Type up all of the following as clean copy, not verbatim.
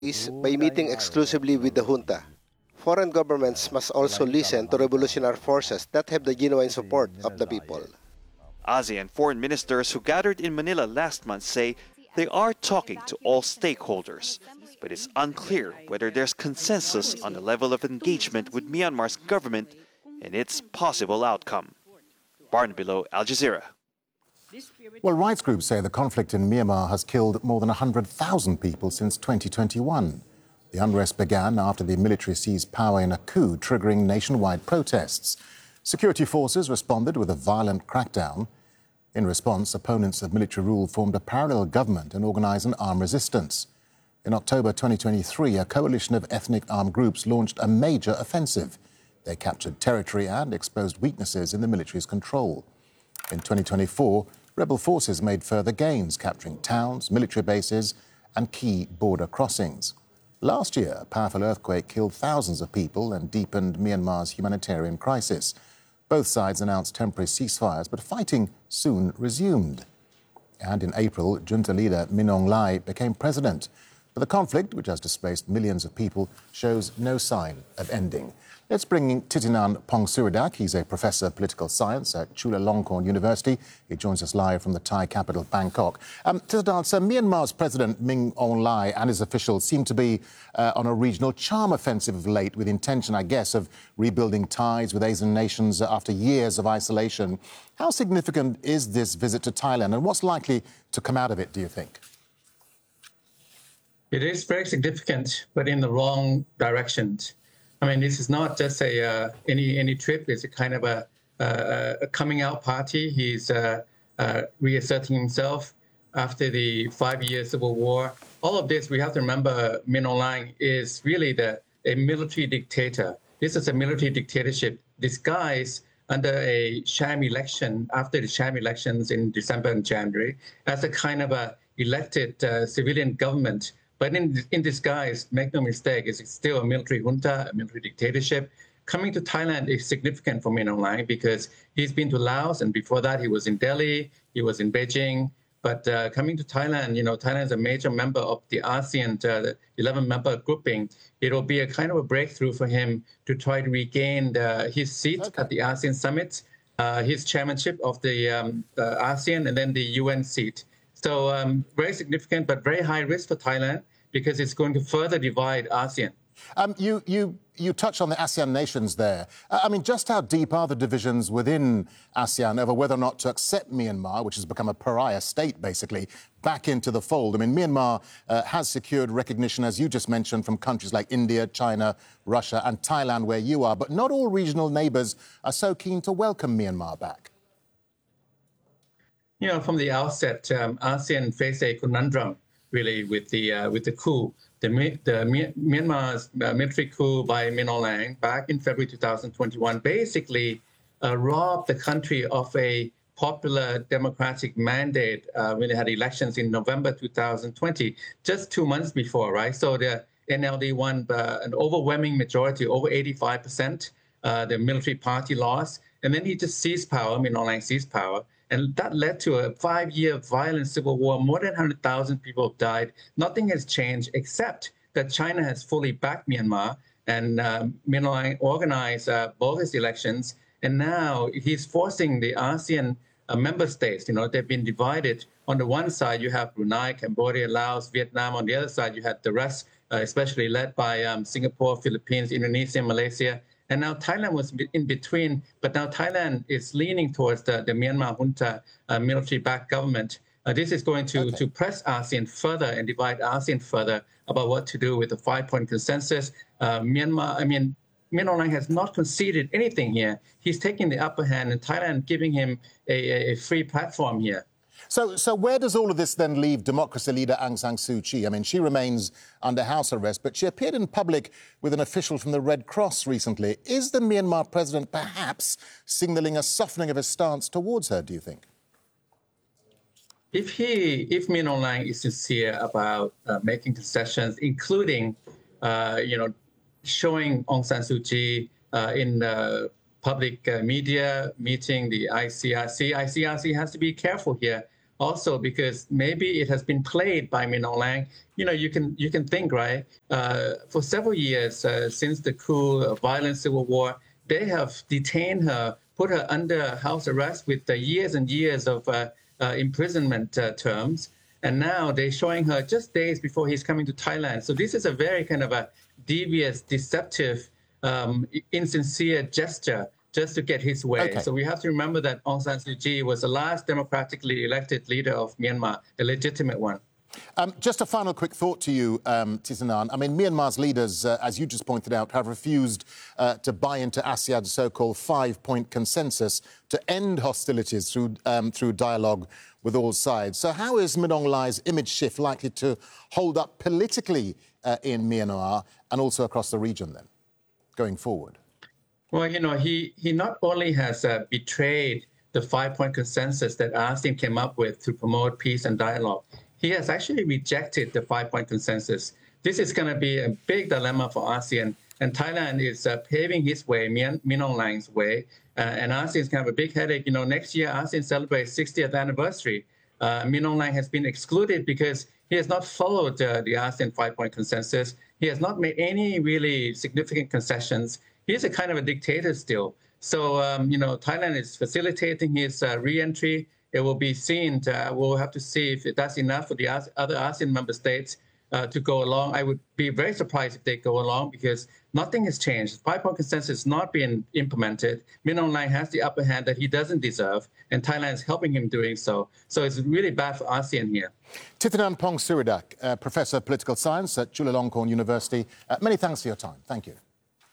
is by meeting exclusively with the junta. Foreign governments must also listen to revolutionary forces that have the genuine support of the people. ASEAN foreign ministers who gathered in Manila last month say they are talking to all stakeholders, but it's unclear whether there's consensus on the level of engagement with Myanmar's government and its possible outcome. Barnaby Low, Al Jazeera. Well, rights groups say the conflict in Myanmar has killed more than 100,000 people since 2021. The unrest began after the military seized power in a coup, triggering nationwide protests. Security forces responded with a violent crackdown. In response, opponents of military rule formed a parallel government and organised an armed resistance. In October 2023, a coalition of ethnic armed groups launched a major offensive. They captured territory and exposed weaknesses in the military's control. In 2024, rebel forces made further gains, capturing towns, military bases and key border crossings. Last year, a powerful earthquake killed thousands of people and deepened Myanmar's humanitarian crisis. Both sides announced temporary ceasefires, but fighting soon resumed. And in April, junta leader Min Aung Hlaing became president. But the conflict, which has displaced millions of people, shows no sign of ending. Let's bring in Thitinan Pongsiridak. He's a professor of political science at Chulalongkorn University. He joins us live from the Thai capital, Bangkok. Thitinan, so Myanmar's President Min Aung Hlaing and his officials seem to be on a regional charm offensive of late, with intention, I guess, of rebuilding ties with Asian nations after years of isolation. How significant is this visit to Thailand, and what's likely to come out of it, do you think? It is very significant, but in the wrong direction. I mean, this is not just any trip. It's a kind of a coming out party. He's reasserting himself after the 5-year civil war. All of this, we have to remember, Min Aung Hlaing is really a military dictator. This is a military dictatorship disguised under a sham election, after the sham elections in December and January, as a kind of a elected civilian government. But in disguise, make no mistake, it's still a military junta, a military dictatorship. Coming to Thailand is significant for Min Aung Hlaing because he's been to Laos, and before that he was in Delhi, he was in Beijing. But coming to Thailand, you know, Thailand is a major member of the ASEAN, the 11-member grouping. It'll be a kind of a breakthrough for him to try to regain his seat at the ASEAN summit, his chairmanship of the ASEAN, and then the UN seat. So very significant, but very high risk for Thailand, because it's going to further divide ASEAN. You touch on the ASEAN nations there. I mean, just how deep are the divisions within ASEAN over whether or not to accept Myanmar, which has become a pariah state, basically, back into the fold? I mean, Myanmar has secured recognition, as you just mentioned, from countries like India, China, Russia and Thailand, where you are. But not all regional neighbours are so keen to welcome Myanmar back. You know, from the outset, ASEAN faced a conundrum, really, with the coup. The Myanmar's military coup by Min Aung Hlaing back in February 2021 basically robbed the country of a popular democratic mandate when they had elections in November 2020, just 2 months before, right? So the NLD won an overwhelming majority, over 85%. The military party lost, and then he just seized power. Min Aung Hlaing seized power. And that led to a 5-year violent civil war. More than 100,000 people have died. Nothing has changed except that China has fully backed Myanmar, and Min Aung Hlaing organized bogus elections. And now he's forcing the ASEAN member states, you know, they've been divided. On the one side, you have Brunei, Cambodia, Laos, Vietnam. On the other side, you have the rest, especially led by Singapore, Philippines, Indonesia, Malaysia. And now Thailand was in between, but now Thailand is leaning towards the Myanmar junta military-backed government. This is going to press ASEAN further and divide ASEAN further about what to do with the 5-point consensus. Min Aung Hlaing has not conceded anything here. He's taking the upper hand, and Thailand giving him a free platform here. So where does all of this then leave democracy leader Aung San Suu Kyi? I mean, she remains under house arrest, but she appeared in public with an official from the Red Cross recently. Is the Myanmar president perhaps signalling a softening of his stance towards her, do you think? If Min Aung Hlaing is sincere about making concessions, including, showing Aung San Suu Kyi in public media, meeting the ICRC has to be careful here also because maybe it has been played by Min Aung Hlaing. You know, you can think, right? For several years since the coup, violent civil war, they have detained her, put her under house arrest with years and years of imprisonment terms. And now they're showing her just days before he's coming to Thailand. So this is a very kind of a devious, deceptive, insincere gesture just to get his way. Okay. So we have to remember that Aung San Suu Kyi was the last democratically elected leader of Myanmar, the legitimate one. Just a final quick thought to you, Thitinan. I mean, Myanmar's leaders, as you just pointed out, have refused to buy into ASEAN's so-called 5-point consensus to end hostilities through dialogue with all sides. So how is Min Aung Hlaing's image shift likely to hold up politically in Myanmar and also across the region then, going forward? Well, you know, he not only has betrayed the 5-point consensus that ASEAN came up with to promote peace and dialogue, he has actually rejected the 5-point consensus. This is going to be a big dilemma for ASEAN, and Thailand is paving his way, Min Aung Hlaing's way, and ASEAN is going to have a big headache. You know, next year ASEAN celebrates 60th anniversary. Min Aung Hlaing has been excluded because he has not followed the ASEAN 5-point consensus. He has not made any really significant concessions. He's a kind of a dictator still. So, you know, Thailand is facilitating his re-entry. It will be seen. We'll have to see if that's enough for the other ASEAN member states to go along. I would be very surprised if they go along because nothing has changed. The 5-point consensus is not being implemented. Min Aung Hlaing has the upper hand that he doesn't deserve, and Thailand is helping him doing so. So it's really bad for ASEAN here. Thitinan Pongsiridak, Professor of Political Science at Chulalongkorn University. Many thanks for your time. Thank you.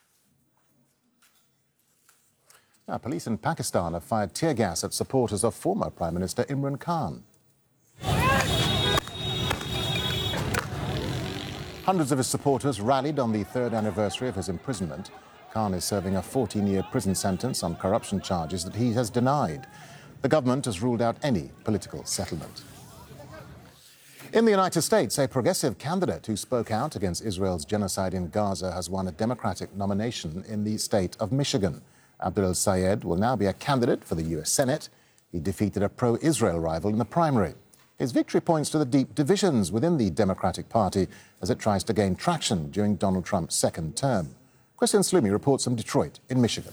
Now, police in Pakistan have fired tear gas at supporters of former Prime Minister Imran Khan. Hundreds of his supporters rallied on the 3rd anniversary of his imprisonment. Khan is serving a 14-year prison sentence on corruption charges that he has denied. The government has ruled out any political settlement. In the United States, a progressive candidate who spoke out against Israel's genocide in Gaza has won a Democratic nomination in the state of Michigan. Abdul El-Sayed will now be a candidate for the U.S. Senate. He defeated a pro-Israel rival in the primary. His victory points to the deep divisions within the Democratic Party as it tries to gain traction during Donald Trump's second term. Christian Slumi reports from Detroit in Michigan.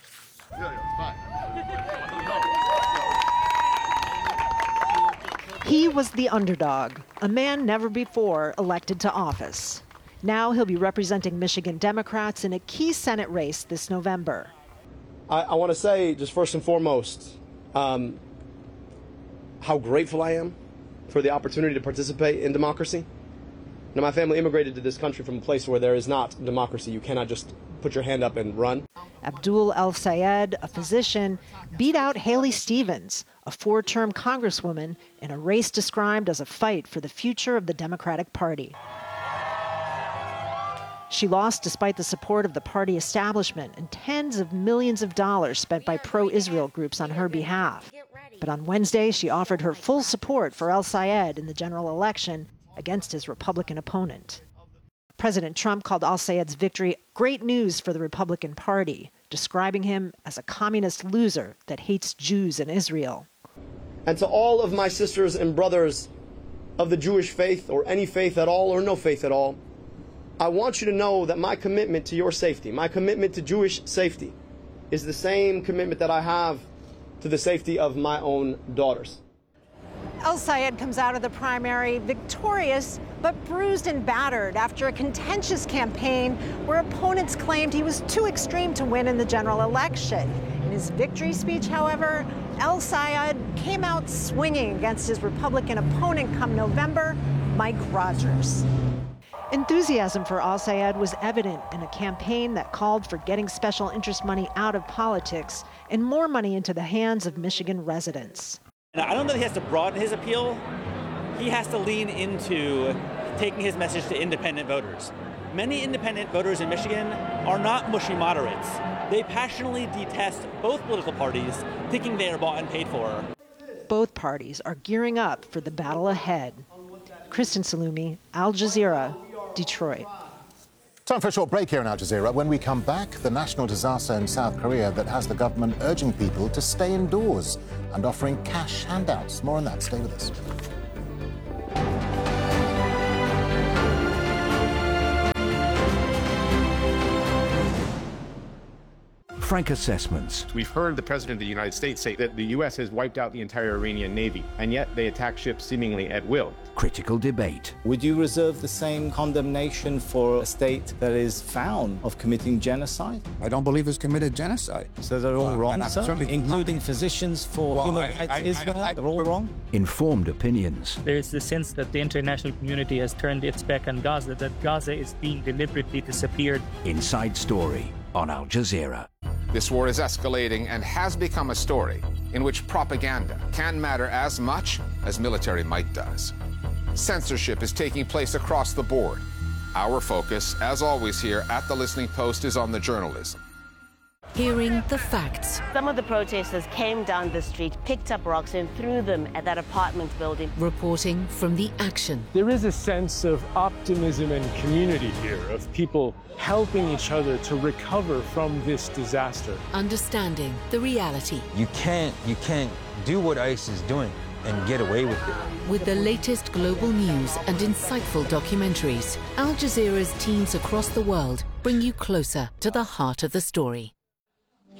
He was the underdog, a man never before elected to office. Now he'll be representing Michigan Democrats in a key Senate race this November. I want to say, just first and foremost, how grateful I am for the opportunity to participate in democracy. Now, my family immigrated to this country from a place where there is not democracy. You cannot just put your hand up and run. Abdul El-Sayed, a physician, beat out Haley Stevens, a 4-term congresswoman, in a race described as a fight for the future of the Democratic Party. She lost despite the support of the party establishment and tens of millions of dollars spent by pro-Israel groups on her behalf. But on Wednesday, she offered her full support for El-Sayed in the general election against his Republican opponent. President Trump called El-Sayed's victory great news for the Republican Party, describing him as a communist loser that hates Jews and Israel. And to all of my sisters and brothers of the Jewish faith, or any faith at all, or no faith at all, I want you to know that my commitment to your safety, my commitment to Jewish safety, is the same commitment that I have to the safety of my own daughters. El-Sayed comes out of the primary victorious, but bruised and battered after a contentious campaign where opponents claimed he was too extreme to win in the general election. In his victory speech, however, El-Sayed came out swinging against his Republican opponent come November, Mike Rogers. Enthusiasm for El-Sayed was evident in a campaign that called for getting special interest money out of politics and more money into the hands of Michigan residents. I don't know that he has to broaden his appeal. He has to lean into taking his message to independent voters. Many independent voters in Michigan are not mushy moderates. They passionately detest both political parties, thinking they are bought and paid for. Both parties are gearing up for the battle ahead. Kristen Salumi, Al Jazeera, Detroit. Time for a short break here in Al Jazeera. When we come back, the national disaster in South Korea that has the government urging people to stay indoors and offering cash handouts. More on that. Stay with us. Frank Assessments. We've heard the President of the United States say that the U.S. has wiped out the entire Iranian Navy, and yet they attack ships seemingly at will. Critical debate. Would you reserve the same condemnation for a state that is found of committing genocide? I don't believe it's committed genocide. So they're all wrong, sir? Including physicians for human rights Israel? They're all wrong? Informed opinions. There is the sense that the international community has turned its back on Gaza, that Gaza is being deliberately disappeared. Inside Story on Al Jazeera. This war is escalating and has become a story in which propaganda can matter as much as military might does. Censorship is taking place across the board. Our focus, as always here at The Listening Post, is on the journalism. Hearing the facts. Some of the protesters came down the street, picked up rocks and threw them at that apartment building. Reporting from the action. There is a sense of optimism and community here, of people helping each other to recover from this disaster. Understanding the reality. You can't do what ICE is doing and get away with it. With the latest global news and insightful documentaries, Al Jazeera's teams across the world bring you closer to the heart of the story.